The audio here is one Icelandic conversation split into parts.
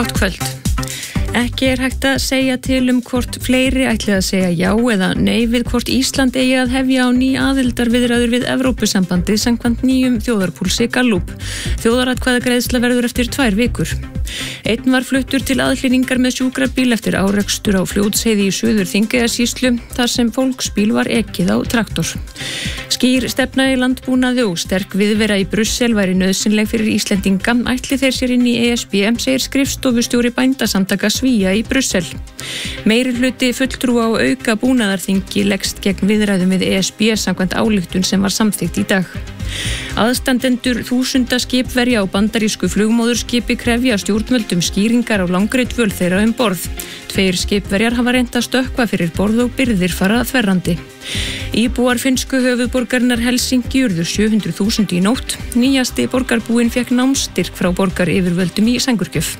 Gott kvöld. Ekki hægt að segja til hvort fleiri ætli að segja já eða nei við hvort Ísland eigi að hefja á ný aðildarviðræður við Evrópusambandið samkvæmt nýjum þjóðarpúlsi Gallup. Þjóðaratkvæðagreiðsla verður eftir 2 vikur. Einn var fluttur til aðhlynningar með sjúkrabíl eftir árekstur á Fljótsheiði í Suður-Þingeyjarsýslu þar sem fólksbíl var ekið á traktor. Skýr stefna í landbúnaði og sterk viðvera í Brussel væri nauðsynleg fyrir Íslendinga ætli þeir sér inn í ESB, segir skrifstofustjóri bændasamtaka Svía í Brussel. Meirihluti fulltrúa á auka búnaðarþingi leggst gegn viðræðum við ESB samkvæmt ályktun sem var samþykkt í dag. Aðstandendur þúsunda skipverja á bandarísku flugmóðurskipi krefja stjórnvöldum skýringar á langri dvöl þeirra borð. 2 skipverjar hafa reynt að stökkva fyrir borð og byrðir fara þverrandi. Íbúar finnsku höfuðborgarinnar Helsinki urðu 700.000 í nótt. Nýjasti borgarbúinn fékk námsstyrk frá borgaryfirvöldum í sængurgjöf.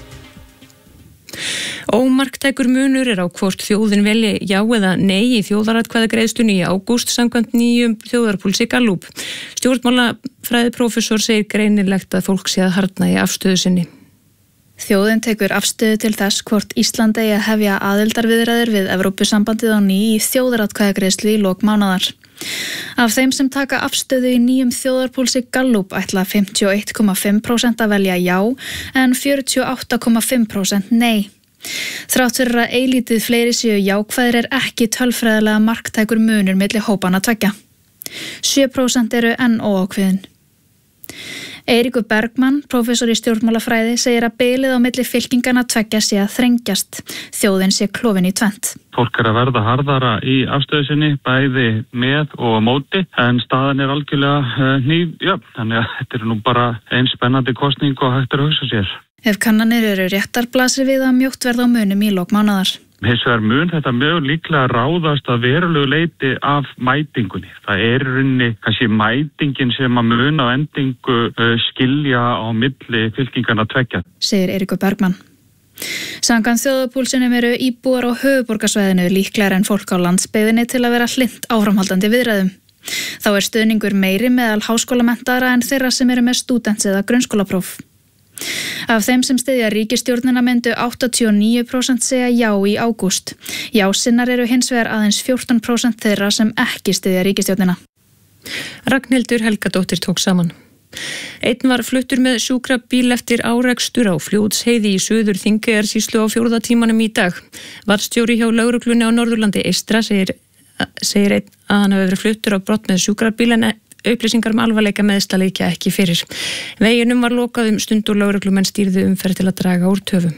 Ómarktækur munur á hvort þjóðin velji já eða nei í þjóðaratkvæðagreiðslunni í ágúst samkvæmt nýjum þjóðarpúlsi Gallup. Stjórnmálafræðiprófessor segir greinilegt að fólk sé að harðna í afstöðu sinni. Þjóðin tekur afstöðu til þess hvort Ísland eigi að hefja aðildarviðræður við Evrópusambandið á ný í þjóðaratkvæðagreiðslu í lok mánaðar. Af þeim sem taka afstöðu í nýjum þjóðarpúlsi Gallup ætla 51,5% að velja já en 48,5% nei. Þrátt fyrir að eilítið fleiri séu jákvæðir ekki tölfræðilega marktækur munur milli hópanna tveggja. 7% eru enn óákveðin. Eiríkur Bergmann, prófessor í stjórnmálafræði, segir að bilið á milli fylkinganna tveggja sé að þrengjast. Þjóðin sé klofin í tvennt. Fólk að verða harðara í afstöðu sinni, bæði með og móti, en staðan algjörlega þannig að þetta nú bara eins spennandi kosning og hægt að hugsa sér. Ef kannanir eru réttar blasir við að mjótt verða á munum í lok mánaðar. Hins vegar mun þetta mjög líklega ráðast að verulegu leyti af mætingunni. Það í rauninni kannski mætingin sem að mun á endingu skilja á milli fylkinganna tveggja. Segir Eiríkur Bergmann. Samkvæmt þjóðarpúlsinum eru íbúar á höfuðborgarsvæðinu líklegar en fólk á landsbyggðinni til að vera hlynnt áframhaldandi viðræðum. Þá stuðningur meiri meðal háskólamenntaðra en þeirra sem eru með stúdents eða grunnskólapróf. Af þeim sem styðja ríkisstjórnina myndu 89% segja já í ágúst. Já-sinnar eru hins vegar aðeins 14% þeirra sem ekki styðja ríkisstjórnina. Ragnhildur Helgadóttir tók saman. Einn var fluttur með sjúkrabíl eftir árekstur á Fljótsheiði í Suður-Þingeyjarsýslu á 4. tímanum í dag. Varðstjóri hjá lögreglunni á Norðurlandi Eystra segir einn að hann hafi verið fluttur á brott með sjúkrabíl en upplýsingar alvarleika meiðsla liggja ekki fyrir. Veginum var lokað stund og lögreglumenn stýrðu umferð til að draga úr töfum.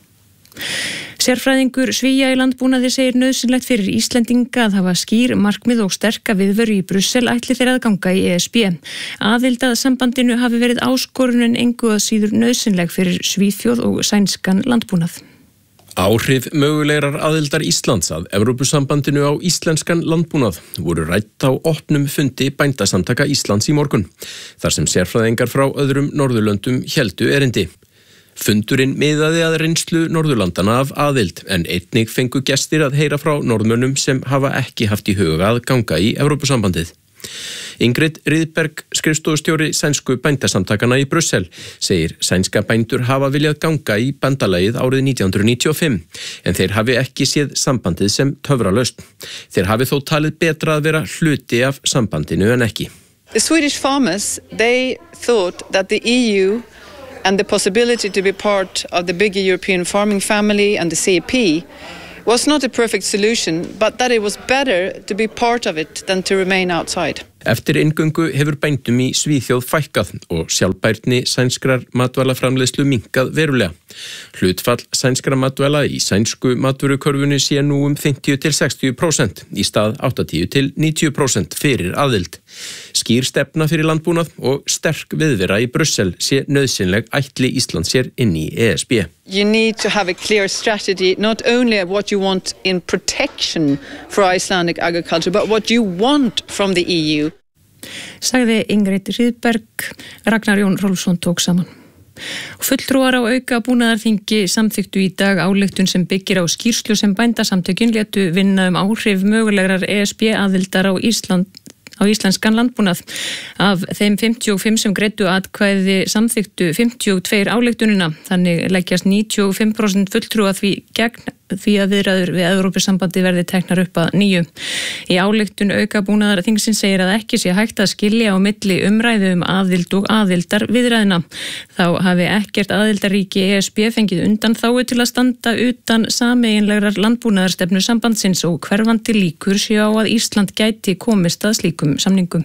Sérfræðingur Svía í landbúnaði segir nauðsynlegt fyrir Íslendinga að hafa skýr markmið og sterka viðveru í Brussel ætli þeir að ganga í ESB. Aðild að sambandinu hafi verið áskorunin engu að síður nauðsynleg fyrir Svíþjóð og sænskan landbúnað. Áhrif mögulegar aðildar Íslands að Evrópusambandinu á íslenskan landbúnað voru rædd á opnum fundi bændasamtaka Íslands í morgun, þar sem sérfræðingar frá öðrum Norðurlöndum héldu erindi. Fundurinn miðaði að reynslu Norðurlandana af aðild, en einnig fengu gestir að heyra frá Norðmönnum sem hafa ekki haft í huga að ganga í Evrópusambandið. Ingrid Rydberg, skrifstofustjóri sænsku bændasamtakana í Brussel, segir sænska bændur hafa viljað ganga í bandalagið árið 1995, en þeir hafi ekki séð sambandið sem töfralausn. Þeir hafi þó talið betra að vera hluti af sambandinu en ekki. The Swedish farmers, they thought that the EU and the possibility to be part of the bigger European farming family and the CAP was not a perfect solution, but that it was better to be part of it than to remain outside. Eftir inngöngu hefur bændum í Svíþjóð fækkað og sjálfbærni sænskrar matvælaframleiðslu minnkað verulega. Hlutfall sænskra matvæla í sænsku matvörukörfunni sé nú 50-60% í stað 80-90% fyrir aðild. Skýr stefna fyrir landbúnað og sterk viðvera í Brussel sé nauðsynleg ætli Ísland sér inn í ESB. You need to have a clear strategy, not only what you want in protection for Icelandic agriculture, but what you want from the EU. Sagði Ingrid Rydberg. Ragnar Jón Rolfsson tók saman. Fulltrúar á auka búnaðarþingi samþykktu í dag ályktun sem byggir á skýrslu sem bændasamtökin létu vinna áhrif mögulegrar ESB aðildar á Ísland á íslenskan landbúnað. Af þeim 55 sem greiddu atkvæði samþykktu 52 ályktunina, þannig leggjast 95% fulltrúa því gegn því að viðræður við Evrópusambandi verði teknar upp að nýju. Í ályktun aukabúnaðar þingsins segir að ekki sé hægt að skilja á milli umræðu aðild og aðildar viðræðina. Þá hafi ekkert aðildaríki ESB fengið undanþágu til að standa utan sameiginlegrar landbúnaðarstefnu sambandsins og hverfandi líkur séu á að Ísland gæti komist að slíkum samningum.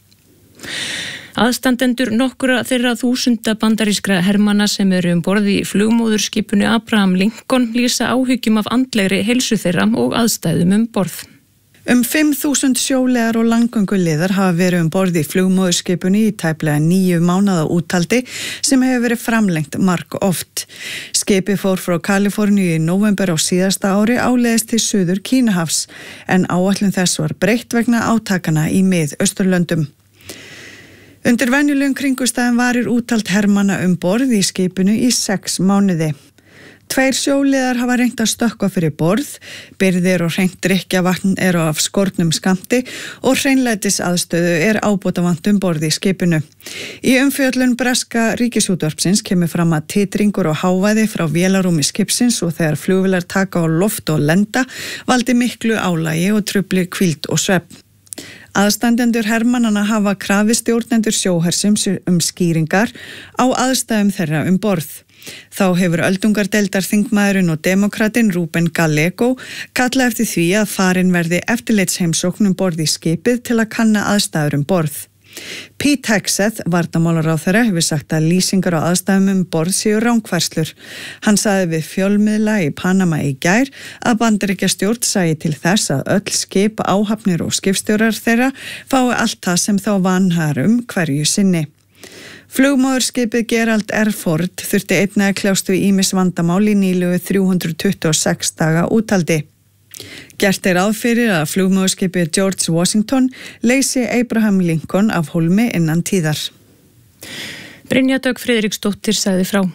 Aðstandendur nokkura þeirra þúsunda bandarískra hermanna sem eru borði í flugmóðurskipinu Abraham Lincoln lýsa áhyggjum af andlegri heilsu þeirra og aðstæðum borð. 5.000 sjóliðar og landgönguliðar hafa verið borði í flugmóðurskipinu í tæplega 9 mánaða úthaldi sem hefur verið framlengt marg oft. Skipið fór frá Kaliforníu í nóvember á síðasta ári áleiðist til Suður Kínahafs en áætlun þess var breytt vegna átakana í Mið-Austurlöndum. Undir venjulegum kringumstæðum varir úthald hermanna borð í skipinu í 6 mánuði. 2 sjóliðar hafa reynt að stökkva fyrir borð, birgðir og hreint drykkjavatn eru af skornum skammti og hreinlætisaðstöðu ábótavant borð í skipinu. Í umfjöllun breska ríkisútvarpsins kemur fram að titringur og hávaði frá vélarúmi skipsins og þegar flugvélar taka á loft og lenda valdi miklu álagi og trufli hvíld og svefn. Aðstandendur hermannana hafa krafið stjórnendur sjóhersins skýringar á aðstæðum þeirra borð. Þá hefur öldungardeildarþingmaðurinn og demokratinn Ruben Gallego kallað eftir því að farin verði eftirlitsheimsókn borð í skipið til að kanna aðstæður borð. Pete Hegseth, varnarmálaráðherra, hefur sagt að lýsingar á aðstæðum borð séu rangfærslur. Hann sagði við fjölmiðla í Panama í gær að Bandaríkjastjórn sæi til þess að öll skip, áhafnir og skipstjórar þeirra fái allt það sem þá vanhar hverju sinni. Flugmóðurskipið Gerald R. Ford þurfti einnig að kljást við ýmis vandamál í nýlegu 326 daga úthaldi. Gert ráð fyrir að flugmóðurskipið George Washington leysi Abraham Lincoln af hólmi innan tíðar. Brynja Dögg Friðriksdóttir sagði frá.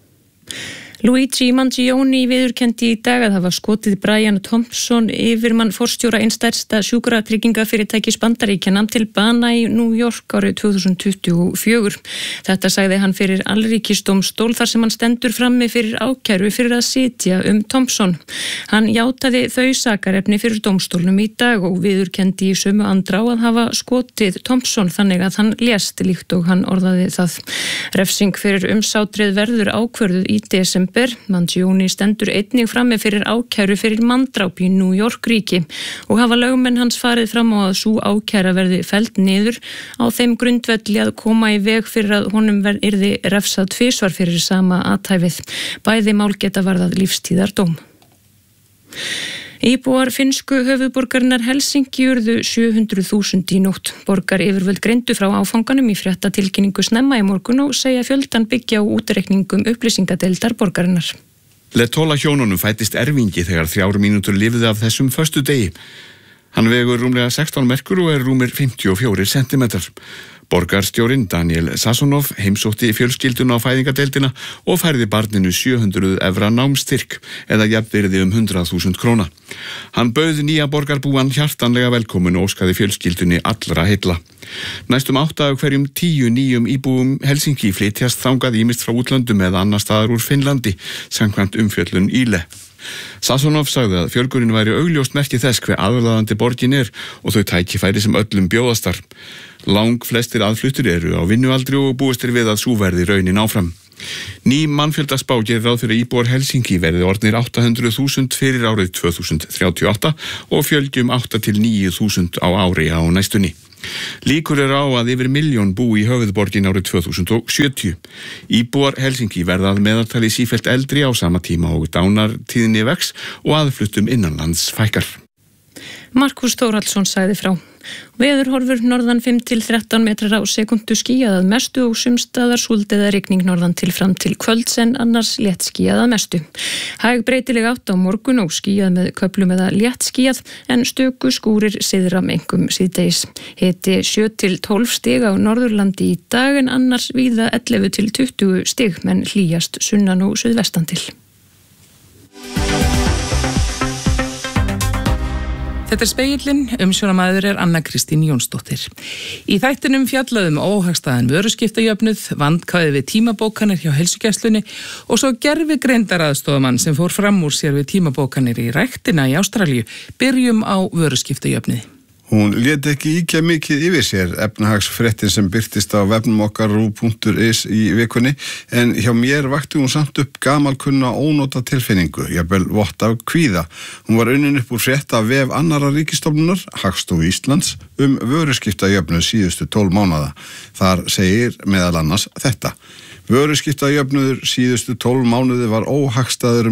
Luigi Mangione viðurkenndi í dag að hafa skotið Brian Thompson yfirmann forstjóra eins stærsta sjúkratryggingafyrirtækis Bandaríkjanna til bana í New York árið 2024. Þetta sagði hann fyrir Alríkisdómstól þar sem hann stendur frammi fyrir ákæru fyrir að sitja Thompson. Hann játaði þau sakarefni fyrir dómstólnum í dag og viðurkenndi í sömu andrá að hafa skotið Thompson þannig að hann lést líkt og hann orðaði það. Refsing fyrir umsátrið verður ákvörðuð í desember. Mangione stendur einnig frammi fyrir ákæru fyrir manndráp í New York ríki og hafa lögmenn hans farið fram á að sú ákæra verði felld niður á þeim grundvelli að koma í veg fyrir að honum yrði refsað 2 fyrir sama athæfið. Bæði mál geta varðað lífstíðardóm. Íbúar finnsku höfuðborgarinnar Helsinki urðu 700.000 í nótt. Borgaryfirvöld greindu frá áfanganum í fréttatilkynningu snemma í morgun og segja fjöldan byggja á útreikningum upplýsingadeildar borgarinnar. Letola hjónunum fættist erfingi þegar 3 mínútur lifði af þessum föstudegi. Hann vegur rúmlega 16 merkur og rúmir 54 centimetrar. Borgarstjórinn Daniel Sasonov heimsótti fjölskylduna á fæðingadeildina og færði barninu 700 evra námstyrk eða jafnvirði 100.000 króna. Hann bauð nýja borgarbúan hjartanlega velkomin og óskaði fjölskyldunni allra heilla. Næstum 8 af hverjum 10 nýjum íbúum Helsinki flytjast þangað ýmist frá útlöndum eða annar staðar úr Finnlandi, samkvæmt umfjöllun Yle. Sasonov sagði að fjölgunin væri augljóst merki þess hve aðlaðandi borgin og þau tækifæri sem öllum bjóðastar. Lang flestir aðfluttir eru á vinnualdri og búist við að sú verði raunin áfram. Ný mannfjöldaspá gerir ráð fyrir íbúar Helsinki verði orðnir 800.000 fyrir árið 2038 og fjölgjum 8 til 9.000 á ári á næstunni. Líkur á að yfir 1 milljón búi í höfuðborgin árið 2070. Íbúar Helsinki verða að meðaltali sífellt eldri á sama tíma og dánartíðni vex og aðfluttum innanlands fækkar. Markus Þórhallsson sagði frá. Veðurhorfur norðan 5 til 13 metrar á sekundu skýjað að mestu og sumstaðar súld eða rigning norðan til fram til kvölds en annars létt skýjað að mestu. Hæg breytileg átt á morgun og skýjað með köflum eða létt skýjað en stöku skúrir syðra einkum síðdegis. Hiti 7 til 12 stig á Norðurlandi í dag en annars víða 11 til 20 stig menn hlýjast sunnan og suðvestan til. Þetta Spegillinn, umsjónamaður Anna Kristín Jónsdóttir. Í þættinum fjallaðum óhagstæðan vöruskiptajöfnuð, vandkvæði við tímabókanir hjá heilsugæslunni og svo gervigreindaraðstofamann sem fór fram úr sér við tímabókanir í ræktina í Ástralíu. Byrjum á vöruskiptajöfnuði. Hún lét ekki ýkja mikið yfir sér efnahagsfréttin sem birtist á vefnum okkar ru.is í vikunni, en hjá mér vakti hún samt upp gamalkunna ónota tilfinningu, jafnvel vott af kvíða. Hún var unnin upp úr frétt af vef annarra ríkisstofnunar, Hagstofu Íslands, vöruskiptajöfnuð síðustu 12 mánaða. Þar segir meðal annars þetta. Vöruskiptajöfnuður síðustu 12 mánuði var óhagstæður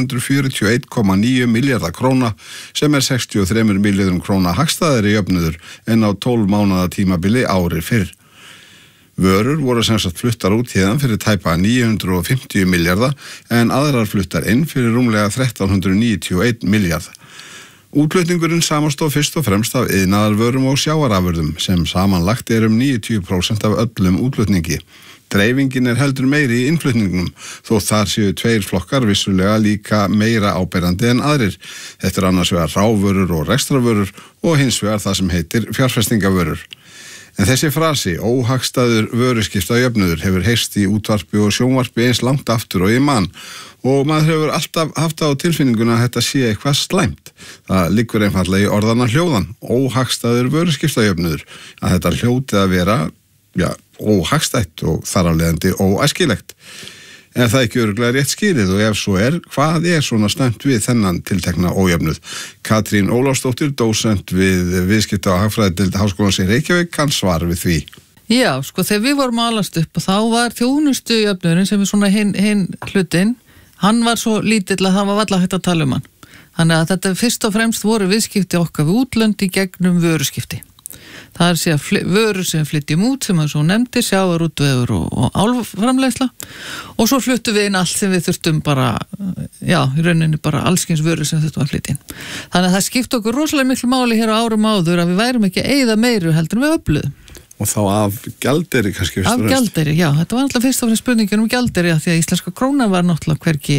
441,9 milljarða króna sem 63 milljörðum króna hagstæðari jöfnuður en á 12 mánaða tímabili ári fyrr. Vörur voru sem sagt fluttar út hérðan fyrir tæpa 950 milljarða en aðrar fluttar inn fyrir rúmlega 1391 milljarða. Útflutningurinn samanstoð fyrst og fremst af iðnaðarvörum og sjávarafurðum sem samanlagt 90% af öllum útflutningi. Dreifingin heldur meiri í innflutningnum, þó þar séu 2 flokkar vissulega líka meira áberandi en aðrir. Þetta annars vegar rávörur og rekstrarvörur og hins vegar það sem heitir fjárfestingavörur. En þessi frasi, óhagstæður vöruskiptajöfnuður, hefur heyrst í útvarpi og sjónvarpi eins langt aftur og í mann og maður hefur alltaf haft á tilfinninguna að þetta sé eitthvað slæmt. Það liggur einfaldlega í orðana hljóðan, óhagstæður vöruskiptajöfnuður, að þetta hljóti að vera óhagstætt og þar af leiðandi óæskilegt. En það ekki örugglega rétt skilið og ef svo hvað svona slæmt við þennan tiltekna ójöfnuð? Katrín Ólafsdóttir, dósent við viðskipta- og hagfræðideild Háskólans í Reykjavík, kann svar við því. Já, þegar við vorum alast upp og þá var þjónustujöfnuðurinn sem svona hinn hlutinn, hann var svo lítill að það var varla hægt að tala hann. Þannig að þetta fyrst og fremst voru viðskipti okkar við útlönd í gegnum vöruskipti. Það sé að vörur sem flytjum út sem að svo nefndi, sjávarútvegur og álframleiðsla og svo fluttum við inn allt sem við þurftum bara, í rauninni bara allskyns vörur sem þurftum að flytja inn. Þannig að það skipti okkur rosalega miklu máli hér á árum áður að við værum ekki að eyða meiru heldur en við öfluðum. Og þá af gjaldeyri kannski fyrst og fremst? Af gjaldeyri, já. Þetta var alltaf fyrst og fremst spurningin gjaldeyri því að íslenska krónan var náttúrulega hvergi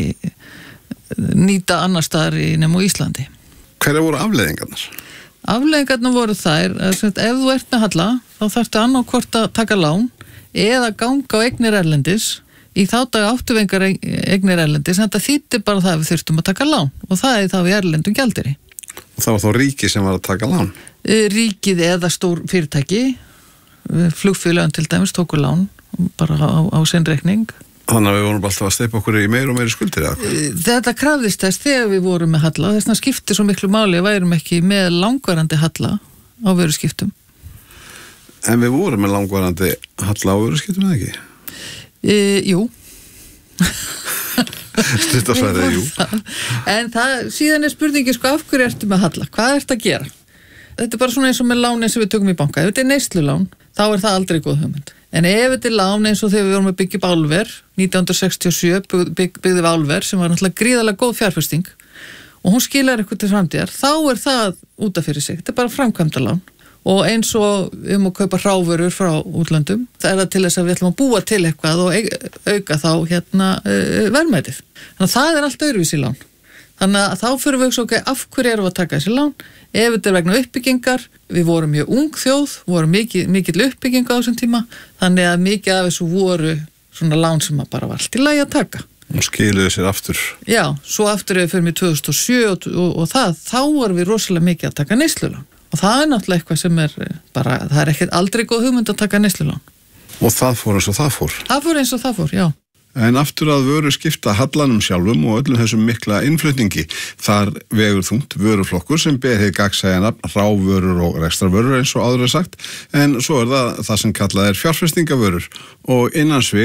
nýta annar staðar nema á Íslandi. Hverjar voru afleiðingarnar? Afleiðingarnar voru þær að ef þú ert með halla þá þarftu annarkvort að taka lán eða ganga á eignir erlendis. Í þá dag áttu við engar eignir erlendis en þetta þýddi bara það að við þurftum að taka lán og það þá í erlendum gjaldeyri. Og það var þá ríki sem var að taka lán? Ríkið eða stór fyrirtæki, flugfélögin til dæmis tóku lán bara á sinn reikning. Þannig að við vorum alltaf að steypa okkur í meira og meira skuldir eða? Þetta krafðist þess þegar við vorum með halla. Þess vegna skipti svo miklu máli að værum ekki með langvarandi halla á vöruskiptum. En við vorum með langvarandi halla á vöruskiptum eða ekki? Jú. Stuttasvarið, jú. En síðan spurningi af hverju ertu með halla? Hvað ertu að gera? Þetta bara svona eins og með lánin sem við tökum í banka. Ef þetta neyslulán, þá það aldrei góð hugmynd. En ef þetta lán eins og þegar við vorum að byggja upp álver, 1967 byggði við álver sem var náttúrulega gríðarlega góð fjárfesting og hún skilar eitthvað til framtíðar, þá það út af fyrir sig. Þetta bara framkvæmdalán og eins og að kaupa hrávörur frá útlöndum, það til þess að við ætlum að búa til eitthvað og auka þá verðmætið. Þannig að það allt öðruvísi lán. Þannig að þá fyrir við ekki af hverju erum við að taka þessi lán. Ef þetta vegna uppbyggingar, við vorum mjög ung þjóð, vorum mikil uppbygging á þessum tíma, þannig að mikið af þessu voru svona lán sem bara var allt í lagi að taka. Og skiluðu sér aftur. Já, svo aftur við fyrir 2007 og þá vorum við rosalega mikið að taka neyslulán. Og það náttúrulega eitthvað sem bara, það ekkert aldrei góð hugmynd að taka neyslulán. Og það fór eins og það fór? Það fór eins og það fór, já. En aftur að vöru skipta hallanum sjálfum og öllum þessum mikla innflutningi. Þar vegur þungt vöruflokkur sem ber hið gagnsæja nafn rávörur og rekstrarvörur eins og áður sagt. En svo það sem kallað fjárfestingavörur og innan svig